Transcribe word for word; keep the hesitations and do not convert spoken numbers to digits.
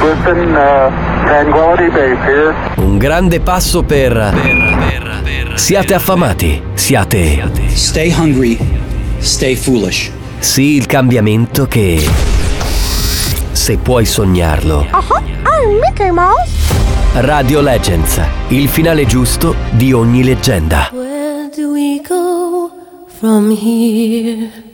Listen, uh, Tranquility Base here. Un grande passo per... per, per, per siate affamati, siate... Stay hungry, stay foolish. Sì, il cambiamento che... se puoi sognarlo. Uh-huh. I'm Mickey Mouse. Radio Legends, il finale giusto di ogni leggenda. Where do we go from here?